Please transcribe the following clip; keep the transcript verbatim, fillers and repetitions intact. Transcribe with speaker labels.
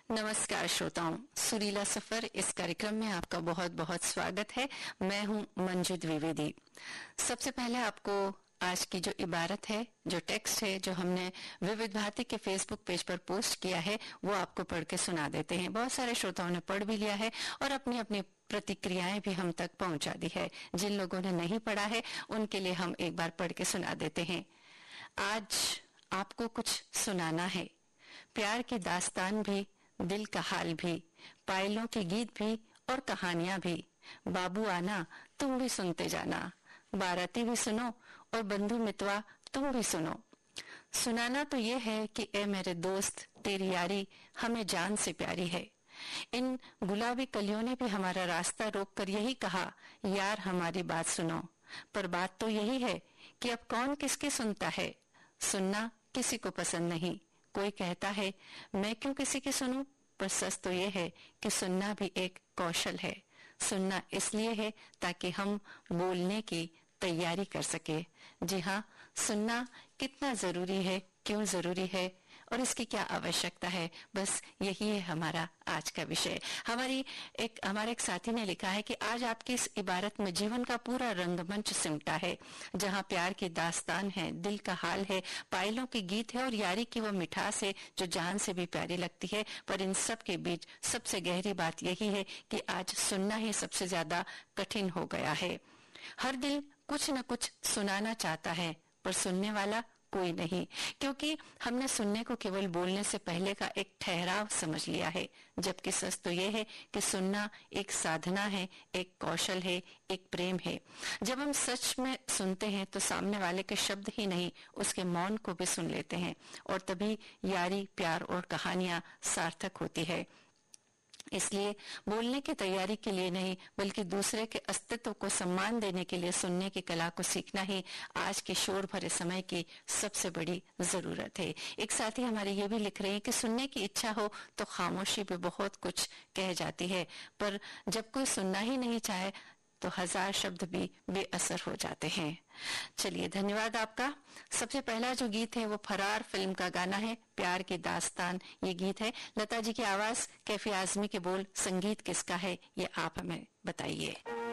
Speaker 1: नमस्कार श्रोताओं, सुरीला सफर इस कार्यक्रम में आपका बहुत बहुत स्वागत है। मैं हूं मंजू द्विवेदी। सबसे पहले आपको आज की जो इबारत है, जो टेक्स्ट है, जो हमने विविध भारती के फेसबुक पेज पर पोस्ट किया है, वो आपको पढ़ के सुना देते हैं। बहुत सारे श्रोताओं ने पढ़ भी लिया है और अपनी अपनी प्रतिक्रियाएं भी हम तक पहुंचा दी है। जिन लोगों ने नहीं पढ़ा है उनके लिए हम एक बार पढ़ के सुना देते हैं। आज आपको कुछ सुनाना है, प्यार की दास्तान भी, दिल का हाल भी, पायलों के गीत भी और कहानियां भी। बाबू आना तुम भी सुनते जाना, बाराती भी सुनो और बंधु मितवा तुम भी सुनो। सुनाना तो ये है कि ए मेरे दोस्त, तेरी यारी हमें जान से प्यारी है। इन गुलाबी कलियों ने भी हमारा रास्ता रोककर यही कहा, यार हमारी बात सुनो। पर बात तो यही है कि अब कौन किसकी सुनता है। सुनना किसी को पसंद नहीं। कोई कहता है मैं क्यों किसी की सुनूं, पर सच तो ये है कि सुनना भी एक कौशल है। सुनना इसलिए है ताकि हम बोलने की तैयारी कर सके। जी हाँ, सुनना कितना जरूरी है, क्यों जरूरी है और इसकी क्या आवश्यकता है, बस यही है हमारा आज का विषय। हमारी एक हमारे एक साथी ने लिखा है कि आज आपकी इस इबारत में जीवन का पूरा रंगमंच सिमटा है, जहाँ प्यार की दास्तान है, दिल का हाल है, पायलों के गीत है और यारी की वो मिठास है जो जान से भी प्यारी लगती है। पर इन सब के बीच सबसे गहरी बात यही है कि आज सुनना ही सबसे ज्यादा कठिन हो गया है। हर दिल कुछ न कुछ सुनाना चाहता है, पर सुनने वाला कोई नहीं, क्योंकि हमने सुनने को केवल बोलने से पहले का एक ठहराव समझ लिया है। जबकि सच तो यह है कि सुनना एक साधना है, एक कौशल है, एक प्रेम है। जब हम सच में सुनते हैं तो सामने वाले के शब्द ही नहीं, उसके मौन को भी सुन लेते हैं और तभी यारी, प्यार और कहानियां सार्थक होती है। इसलिए बोलने की तैयारी के लिए नहीं, बल्कि दूसरे के अस्तित्व को सम्मान देने के लिए सुनने की कला को सीखना ही आज के शोर भरे समय की सबसे बड़ी जरूरत है। एक साथी हमारे ये भी लिख रहे हैं कि सुनने की इच्छा हो तो खामोशी भी बहुत कुछ कह जाती है, पर जब कोई सुनना ही नहीं चाहे तो हजार शब्द भी बेअसर हो जाते हैं। चलिए, धन्यवाद आपका। सबसे पहला जो गीत है वो फरार फिल्म का गाना है, प्यार की दास्तान। ये गीत है लता जी की आवाज, कैफी आजमी के बोल, संगीत किसका है ये आप हमें बताइए।